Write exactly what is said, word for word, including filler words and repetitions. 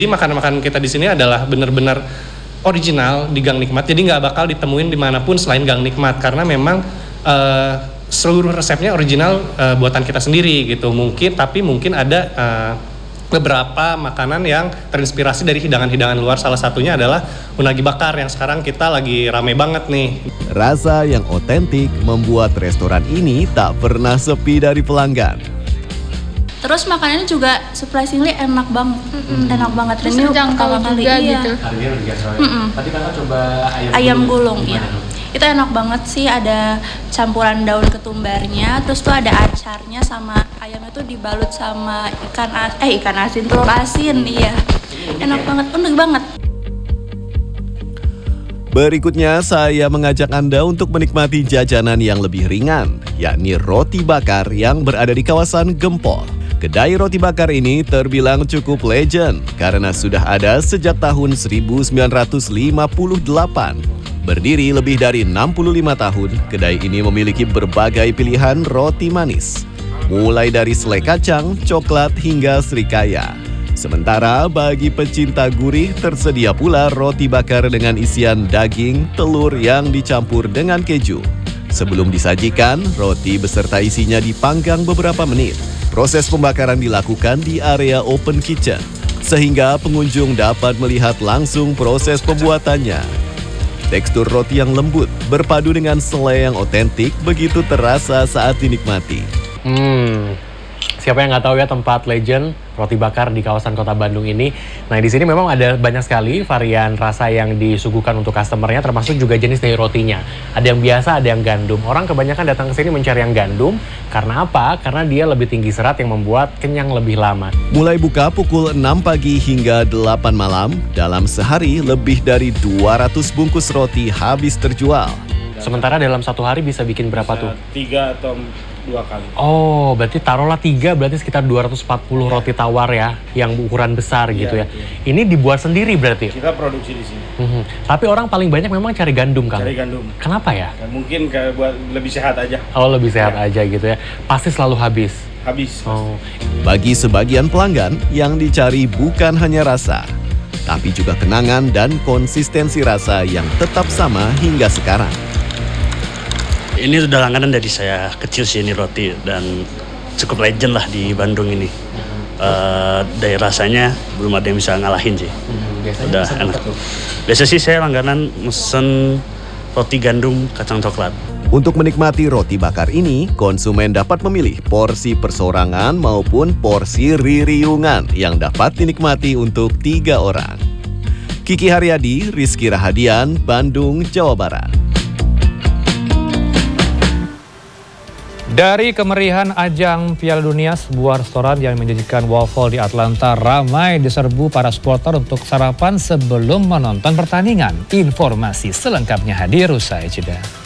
Jadi makanan-makanan kita di sini adalah benar-benar original di Gang Nikmat, jadi nggak bakal ditemuin dimanapun selain Gang Nikmat, karena memang uh, seluruh resepnya original uh, buatan kita sendiri gitu. Mungkin tapi mungkin ada uh, beberapa makanan yang terinspirasi dari hidangan-hidangan luar, salah satunya adalah unagi bakar yang sekarang kita lagi rame banget nih. Rasa yang otentik membuat restoran ini tak pernah sepi dari pelanggan. Terus makanannya juga surprisingly enak banget, mm-hmm. enak banget. Terus terjangkau juga iya. gitu. Harganya udah biasa. Tadi kakak coba ayam, ayam gulung, gulung ya. Itu enak banget sih, ada campuran daun ketumbarnya, terus tuh ada acarnya sama ayamnya tuh dibalut sama ikan as eh ikan asin, telur asin, iya. Enak banget, unik banget. Berikutnya saya mengajak Anda untuk menikmati jajanan yang lebih ringan, yakni roti bakar yang berada di kawasan Gempol. Kedai roti bakar ini terbilang cukup legend karena sudah ada sejak tahun seribu sembilan ratus lima puluh delapan. Berdiri lebih dari enam puluh lima tahun, kedai ini memiliki berbagai pilihan roti manis. Mulai dari selai kacang, coklat hingga srikaya. Sementara bagi pecinta gurih tersedia pula roti bakar dengan isian daging, telur yang dicampur dengan keju. Sebelum disajikan, roti beserta isinya dipanggang beberapa menit. Proses pembakaran dilakukan di area open kitchen, sehingga pengunjung dapat melihat langsung proses pembuatannya. Tekstur roti yang lembut berpadu dengan selai yang otentik begitu terasa saat dinikmati. Hmm, siapa yang nggak tahu ya tempat legend roti bakar di kawasan Kota Bandung ini. Nah, di sini memang ada banyak sekali varian rasa yang disuguhkan untuk customernya, termasuk juga jenis dari rotinya. Ada yang biasa, ada yang gandum. Orang kebanyakan datang ke sini mencari yang gandum. Karena apa? Karena dia lebih tinggi serat yang membuat kenyang lebih lama. Mulai buka pukul enam pagi hingga delapan malam, dalam sehari lebih dari dua ratus bungkus roti habis terjual. Sementara dalam satu hari bisa bikin berapa tuh? Tiga atau dua kali. Oh, berarti taruhlah tiga, berarti sekitar dua ratus empat puluh ya. Roti tawar ya, yang ukuran besar gitu ya. ya. Ini dibuat sendiri berarti? Kita produksi di sini. Mm-hmm. Tapi orang paling banyak memang cari gandum kan? Cari gandum. Kenapa ya? Ya mungkin kayak buat lebih sehat aja. Oh, lebih sehat ya. aja gitu ya. Pasti selalu habis? Habis. Oh. Bagi sebagian pelanggan, yang dicari bukan hanya rasa, tapi juga kenangan dan konsistensi rasa yang tetap sama hingga sekarang. Ini sudah langganan dari saya kecil sih ini roti, dan cukup legend lah di Bandung ini. Uh, dari rasanya belum ada yang bisa ngalahin sih. Biasanya udah enak. Biasa sih saya langganan mesen roti gandum kacang coklat. Untuk menikmati roti bakar ini, konsumen dapat memilih porsi persorangan maupun porsi ririungan yang dapat dinikmati untuk tiga orang. Kiki Haryadi, Rizky Rahadian, Bandung, Jawa Barat. Dari kemerihan ajang Piala Dunia, sebuah restoran yang menyajikan waffle di Atlanta ramai diserbu para supporter untuk sarapan sebelum menonton pertandingan. Informasi selengkapnya hadir usai jeda.